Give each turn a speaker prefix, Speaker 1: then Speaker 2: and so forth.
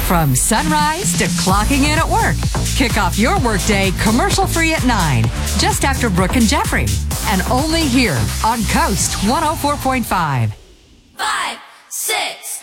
Speaker 1: From sunrise to clocking in at work. Kick off your workday commercial-free at 9, just after Brooke and Jeffrey. And only here on Coast 104.5.
Speaker 2: 5, 6.